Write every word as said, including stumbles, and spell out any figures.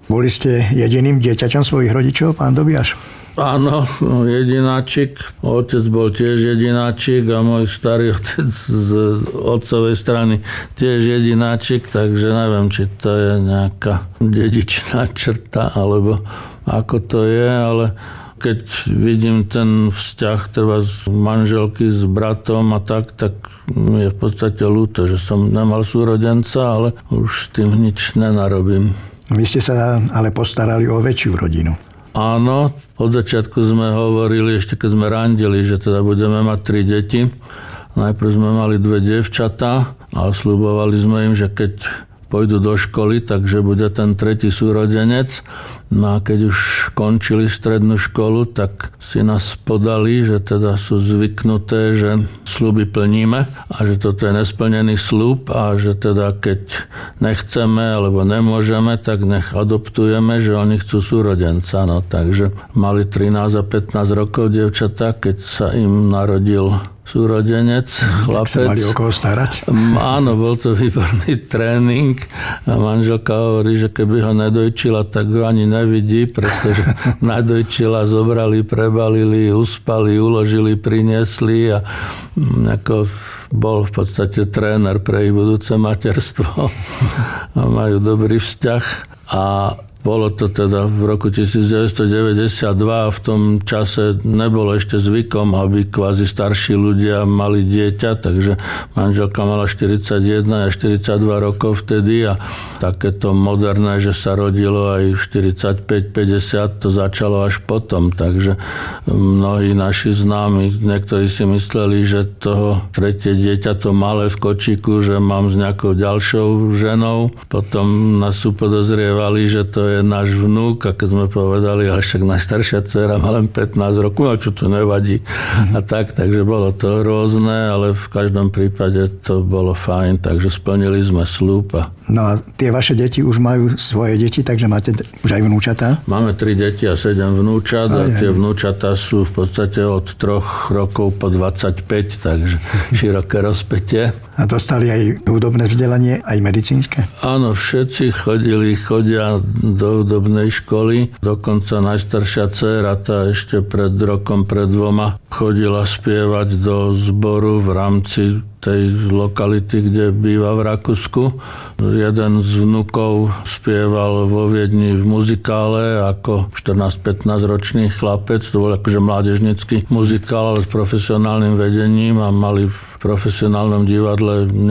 Boli ste jediným dieťaťom svojich rodičov, pán Dobiaš? Áno, jedináčik. Otec bol tiež jedináčik a môj starý otec z otcovej strany tiež jedináčik, takže neviem, či to je nejaká dedičná črta, alebo ako to je, ale keď vidím ten vzťah treba z manželky s bratom a tak, tak mi je v podstate ľúto, že som nemal súrodenca, ale už s tým nič nenarobím. Vy ste sa ale postarali o väčšiu rodinu. Áno, od začiatku sme hovorili, ešte keď sme randili, že teda budeme mať tri deti. Najprv sme mali dve dievčatá a sľubovali sme im, že keď pôjdu do školy, takže bude ten tretí súrodenec. No a keď už končili strednú školu, tak si nás podali, že teda sú zvyknuté, že sľuby plníme a že toto je nesplnený sľub a že teda keď nechceme alebo nemôžeme, tak nech adoptujeme, že oni chcú súrodenca. No, takže mali trinásť a pätnásť rokov dievčatá, keď sa im narodil súrodenec, chlapec. Tak sa mali o koho starať? Áno, bol to výborný tréning a manželka hovorí, že keby ho nedojčila, tak ho ani nevidí, pretože nadojčila, zobrali, prebalili, uspali, uložili, priniesli a ako bol v podstate tréner pre ich budúce materstvo a majú dobrý vzťah a bolo to teda v roku devätnásťstodeväťdesiatdva a v tom čase nebolo ešte zvykom, aby kvázi starší ľudia mali dieťa, takže manželka mala štyridsaťjeden a štyridsaťdva rokov vtedy a takéto moderné, že sa rodilo aj štyridsaťpäť päťdesiat, to začalo až potom, takže mnohí naši známi, niektorí si mysleli, že toho tretie dieťa, to malé v kočíku, že mám s nejakou ďalšou ženou, potom nás upodozrievali, že to je je náš vnúk a keď sme povedali, ale však najstaršia dcera má len pätnásť rokov, a čo to nevadí. A tak, takže bolo to rôzne, ale v každom prípade to bolo fajn, takže splnili sme sľub. A... No a tie vaše deti už majú svoje deti, takže máte už aj vnúčatá? Máme tri deti a sedem vnúčat a tie vnúčatá sú v podstate od troch rokov po dvadsaťpäť, takže široké rozpätie. A dostali aj hudobné vzdelanie, aj medicínske? Áno, všetci chodili, chodia do hudobnej školy. Dokonca najstaršia dcéra, tá ešte pred rokom, pred dvoma, chodila spievať do zboru v rámci tej lokality, kde býva v Rakúsku. Jeden z vnukov spieval vo Viedni v muzikále ako štrnásť pätnásť ročný chlapec. To bol akože mládežnický muzikál, ale s profesionálnym vedením a mali v profesionálnom divadle